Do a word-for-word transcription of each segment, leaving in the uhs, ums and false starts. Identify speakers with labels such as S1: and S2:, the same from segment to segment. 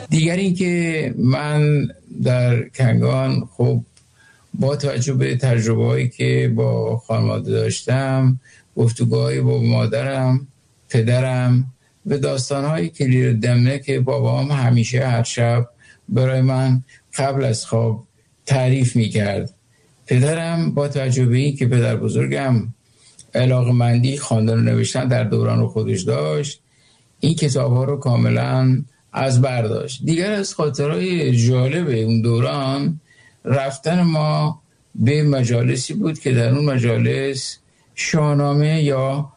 S1: دیگر این که من در کنگان خب با توجه به تجربه‌هایی که با خانواده داشتم، گفتگوهای با مادرم، پدرم و داستان‌های کلیر دمنه که بابام همیشه هر شب برای من قبل از خواب تعریف می‌کرد. پدرم با توجه به این که پدر بزرگم علاقه‌مندی خواندن و نوشتن در دوران خودش داشت، این کتاب‌ها رو کاملاً از برداشت. دیگر از خاطرهای جالب اون دوران رفتن ما به مجالسی بود که در اون مجالس شاهنامه یا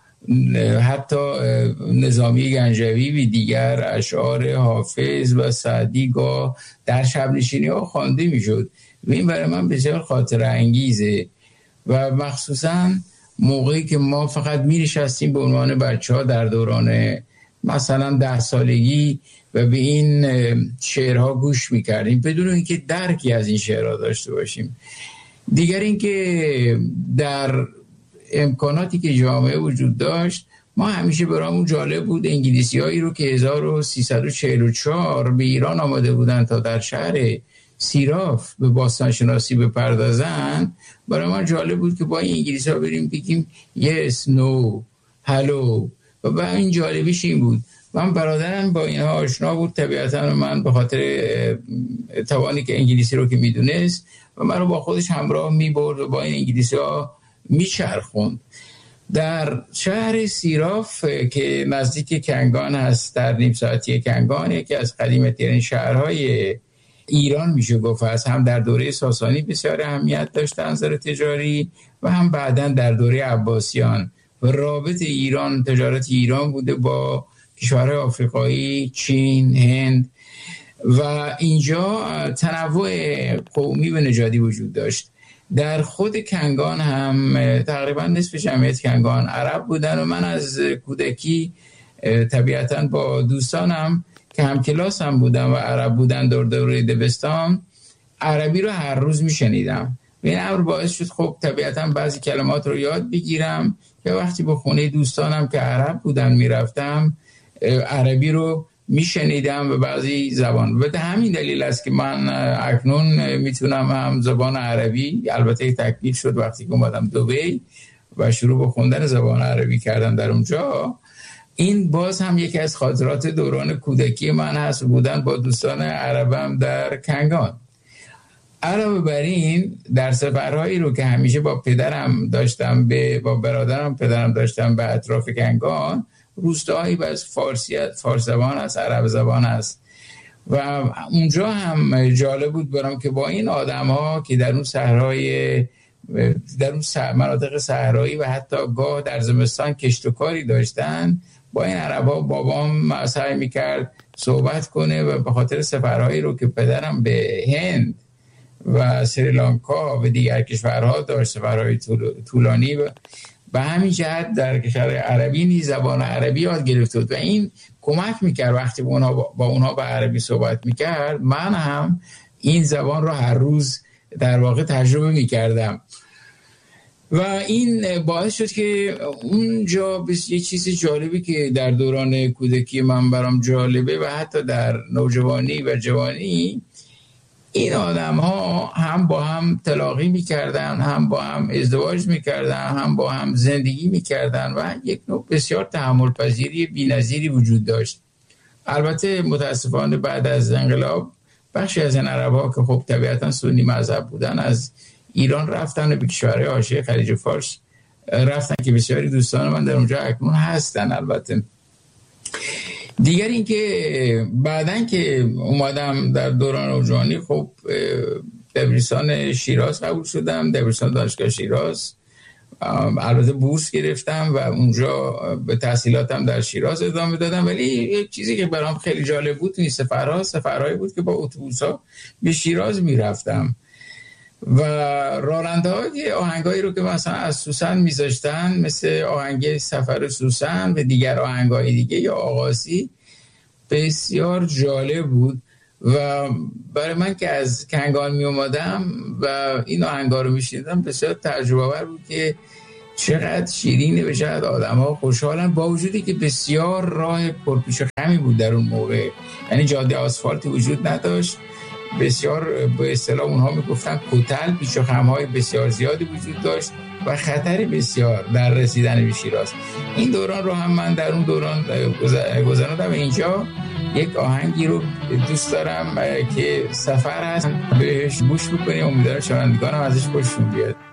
S1: حتی نظامی گنجوی و دیگر اشعار حافظ و سعدی گاه در شب نشینی ها خوانده می شد و این برای من بسیار خاطره انگیزه و مخصوصا موقعی که ما فقط می نشستیم به عنوان بچه ها در دوران مثلا ده سالگی و به این شعرها گوش می کردیم بدون اینکه درکی از این شعرها داشته باشیم. دیگر اینکه در امکاناتی که جامعه وجود داشت ما همیشه برامون جالب بود انگلیسی هایی رو که هزار و سیصد و چهل و چهار به ایران آمده بودن تا در شهر سیراف به باستانشناسی بپردازن، برای ما جالب بود که با این انگلیسی ها بریم بگیم yes, no, hello و با این جالبیش این بود. من برادرم با اینها آشنا بود، طبیعتا من به خاطر توانی که انگلیسی رو که میدونست و من رو با خودش همراه میبرد و با این انگلیسی ها میچرخوند. در شهر سیراف که نزدیک کنگان هست، در نیم ساعتی کنگان، یکی از قدیمی‌ترین شهرهای ایران میشه گفت است. هم در دوره ساسانی بسیار اهمیت داشت از نظر تجاری و هم بعداً در دوره عباسیان و رابط ایران، تجارت ایران بوده با کشورهای آفریقایی، چین، هند و اینجا تنوع قومی و نژادی وجود داشت. در خود کنگان هم تقریبا نصف جمعیت کنگان عرب بودن و من از کودکی طبیعتاً با دوستانم که هم کلاس هم بودن و عرب بودن دور دوره دبستان عربی رو هر روز میشنیدم و این امر باعث شد خب طبیعتاً بعضی کلمات رو یاد بگیرم که وقتی به خونه دوستانم که عرب بودن میرفتم عربی رو میشنیدم و بعضی زبان. و به همین دلیل است که من اکنون میتونم هم زبان عربی، البته تکمیل شد وقتی که اومدم دبی و شروع به خوندن زبان عربی کردم در اونجا. این باز هم یکی از خاطرات دوران کودکی من هست، بودن با دوستان عربم در کنگان. علاوه بر این در سفرهایی رو که همیشه با پدرم داشتم به با برادرم پدرم داشتم به اطراف کنگان، روستاهایی باز فارسی فارس زبان است، عرب زبان است و اونجا هم جالب بود برام که با این آدم‌ها که در اون صحرای در اون مناطق صحرایی و حتی گاه در زمستان کشت و کاری داشتن، با این عرب‌ها بابام سعی می‌کرد صحبت کنه و به خاطر سفرهایی رو که پدرم به هند و سریلانکا و دیگر کشورها داشت، سفرهای طولانی و به همین جهت در کشور عربی نیز زبان عربی یاد گرفت و این کمک میکرد وقتی با اونها, با اونها به عربی صحبت میکرد من هم این زبان رو هر روز در واقع تجربه میکردم و این باعث شد که اونجا یه چیز جالبی که در دوران کودکی من برام جالبه و حتی در نوجوانی و جوانی، این آدم ها هم با هم تلاقی میکردن، هم با هم ازدواج میکردن، هم با هم زندگی میکردن و یک نوع بسیار تحمل پذیری بی‌نظیری وجود داشت. البته متاسفانه بعد از انقلاب بخشی از این عرب ها که خب طبیعتا سنی مذهب بودن از ایران رفتن و به کشورهای حاشیه خلیج فارس رفتن که بسیاری دوستان من در اونجا اکنون هستن. البته دیگر این که بعدن که اومدم در دوران نوجوانی خب دبیرستان شیراز قبول شدم، دبیرستان دانشگاه شیراز، البته بورس گرفتم و اونجا به تحصیلاتم در شیراز ادامه دادم. ولی یک چیزی که برام خیلی جالب بود این سفرها سفرهایی بود که با اتوبوس‌ها به شیراز میرفتم و راننده‌های آهنگایی رو که مثلا از سوسن میذاشتن، مثل آهنگ سفر سوسن و دیگر آهنگای دیگه یا آغاسی، بسیار جالب بود و برای من که از کنگان می اومدم و این آهنگا رو میشنیدم بسیار تجربه بر بود که چقدر شیرینه و چقدر آدم ها خوشحالن، با وجودی که بسیار راه پرپیچ و خمی بود در اون موقع، یعنی جاده آسفالتی وجود نداشت، بسیار به اصطلاح اونها میگفتن کوتل، پیچ و خم‌های بسیار زیادی وجود داشت و خطری بسیار در رسیدن به شیراز. این دوران رو هم من در اون دوران گذراندم. اینجا یک آهنگی رو دوست دارم که سفر هست، بهش گوش بکنیم، امیدوارم شنوندگانم ازش خوششون بیاد.